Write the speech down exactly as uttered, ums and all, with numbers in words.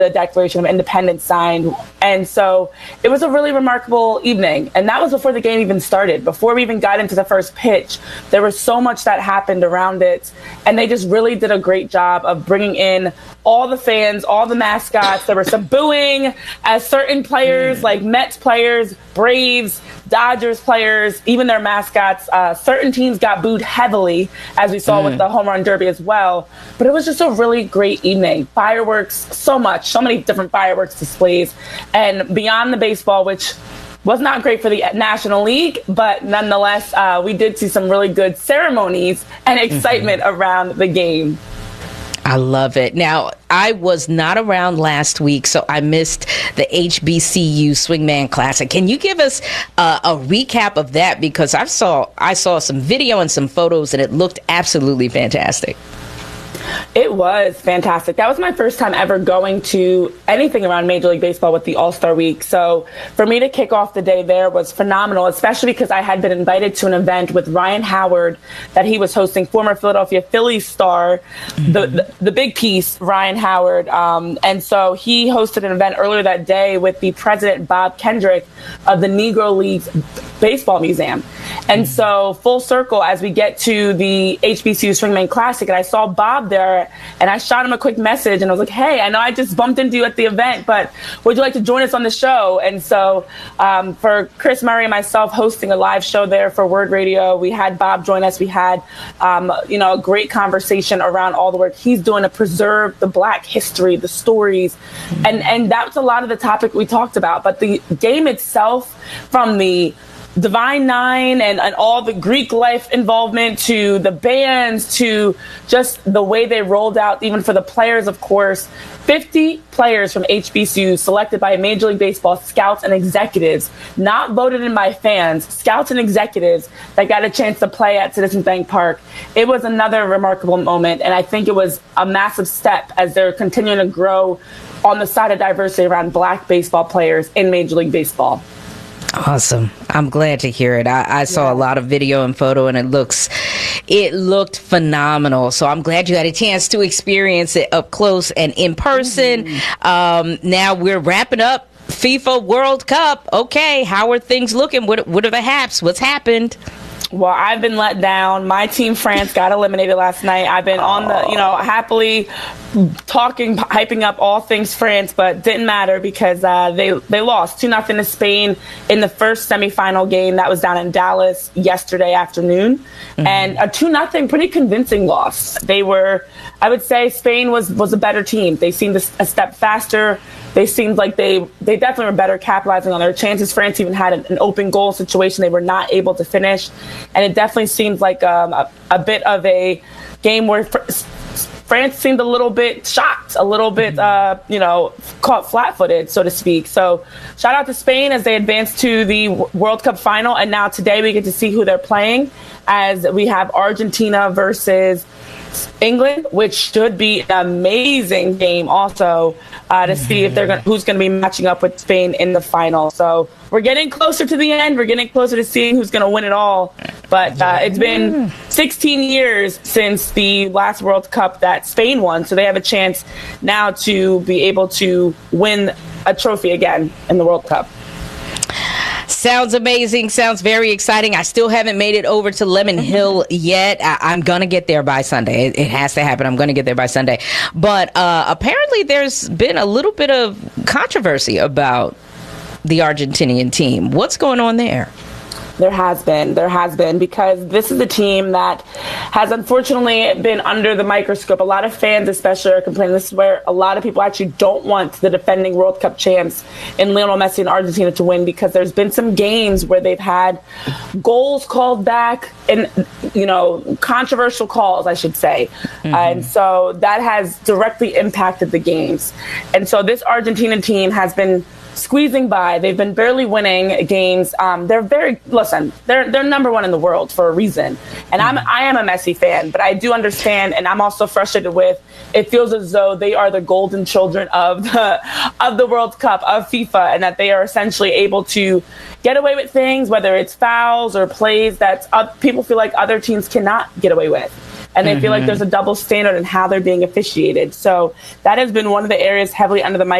the Declaration of Independence signed. And so it was a really remarkable evening. And that was before the game even started. Before we even got into the first pitch, there was so much that happened around it. And they just really did a great job of bringing in all the fans, all the mascots. There was some booing as certain players, mm. like Mets players, Braves, Dodgers players, even their mascots. Uh, certain teams got booed heavily, as we saw mm. with the home run derby as well. But it was just a really great evening. Fireworks, so much, so many different fireworks displays. And beyond the baseball, which was not great for the National League, but nonetheless, uh, we did see some really good ceremonies and excitement mm-hmm. around the game. I love it. Now, I was not around last week, so I missed the H B C U Swingman Classic. Can you give us uh, a recap of that? Because I saw I saw some video and some photos, and it looked absolutely fantastic. It was fantastic. That was my first time ever going to anything around Major League Baseball with the All-Star Week. So for me to kick off the day there was phenomenal, especially because I had been invited to an event with Ryan Howard that he was hosting, former Philadelphia Phillies star, mm-hmm. the, the the big piece, Ryan Howard. Um, and so he hosted an event earlier that day with the president, Bob Kendrick, of the Negro Leagues Baseball Museum. And so full circle as we get to the H B C U Swingman Classic, and I saw Bob there, and I shot him a quick message, and I was like, hey, I know I just bumped into you at the event, but would you like to join us on the show? And so um, for Chris Murray and myself hosting a live show there for Word Radio, we had Bob join us. We had, um, you know, a great conversation around all the work he's doing to preserve the Black history, the stories, mm-hmm. and, and that's a lot of the topic we talked about. But the game itself, from the Divine Nine and, and all the Greek life involvement to the bands to just the way they rolled out, even for the players, of course. fifty players from H B C U selected by Major League Baseball scouts and executives, not voted in by fans, scouts and executives that got a chance to play at Citizens Bank Park. It was another remarkable moment, and I think it was a massive step as they're continuing to grow on the side of diversity around Black baseball players in Major League Baseball. Awesome. I'm glad to hear it. I, I saw yeah. a lot of video and photo, and it looks, it looked phenomenal. So I'm glad you had a chance to experience it up close and in person. Mm-hmm. Um, now we're wrapping up FIFA World Cup. Okay, how are things looking? What, what are the haps? What's happened? Well, I've been let down. My team, France, got eliminated last night. I've been on the, you know, happily talking, hyping up all things France, but didn't matter because uh, they they lost two nothing to Spain in the first semifinal game that was down in Dallas yesterday afternoon, mm-hmm. and a two nothing pretty convincing loss. They were, I would say, Spain was was a better team. They seemed a, a step faster. They seemed like they they definitely were better capitalizing on their chances. France even had an, an open goal situation they were not able to finish, and it definitely seemed like um, a, a bit of a game where France seemed a little bit shocked, a little bit, uh, you know, caught flat-footed, so to speak. So shout out to Spain as they advance to the World Cup final. And now today we get to see who they're playing, as we have Argentina versus England, which should be an amazing game also uh, to see if they're gonna, who's going to be matching up with Spain in the final. So we're getting closer to the end. We're getting closer to seeing who's going to win it all. But uh, it's been sixteen years since the last World Cup that Spain won, so they have a chance now to be able to win a trophy again in the World Cup. Sounds amazing. Sounds very exciting. I still haven't made it over to Lemon Hill yet. I- I'm going to get there by Sunday. It-, it has to happen. I'm going to get there by Sunday. But uh, apparently there's been a little bit of controversy about the Argentinian team. What's going on there? There has been. There has been, because this is a team that has unfortunately been under the microscope. A lot of fans especially are complaining. This is where a lot of people actually don't want the defending World Cup champs in Lionel Messi and Argentina to win, because there's been some games where they've had goals called back and, you know, controversial calls, I should say. Mm-hmm. And so that has directly impacted the games. And so this Argentina team has been squeezing by. They've been barely winning games. Um, they're very listen. They're they're number one in the world for a reason. And I'm I am a Messi fan, but I do understand, and I'm also frustrated with. It feels as though they are the golden children of the of the World Cup, of FIFA, and that they are essentially able to get away with things, whether it's fouls or plays that uh, people feel like other teams cannot get away with. and they Mm-hmm. feel like there's a double standard in how they're being officiated. So that has been one of the areas heavily under the